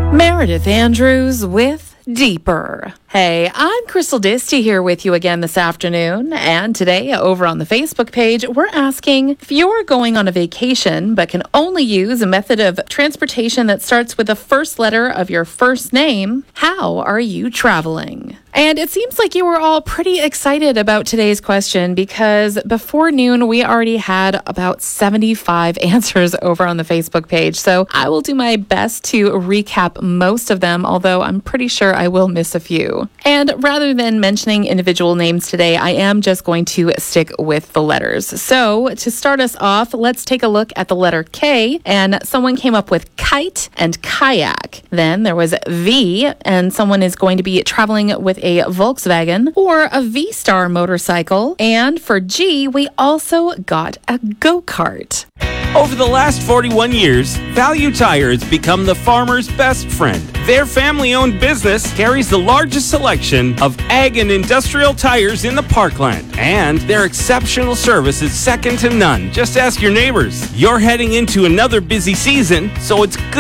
Meredith Andrews with Deeper. Hey, I'm Crystal Disty here with you again this afternoon. And today, over on the Facebook page, we're asking if you're going on a vacation but can only use a method of transportation that starts with the first letter of your first name, how are you traveling? And it seems like you were all pretty excited about today's question because before noon, we already had about 75 answers over on the Facebook page. So I will do my best to recap most of them, although I'm pretty sure I will miss a few. And rather than mentioning individual names today, I am just going to stick with the letters. So to start us off, let's take a look at the letter K. And someone came up with kite and kayak. Then there was V, and someone is going to be traveling with a Volkswagen or a V-Star motorcycle. And for G, we also got a go-kart. Over the last 41 years, Value Tire has become the farmer's best friend. Their family-owned business carries the largest selection of ag and industrial tires in the Parkland. And their exceptional service is second to none. Just ask your neighbors. You're heading into another busy season, so it's good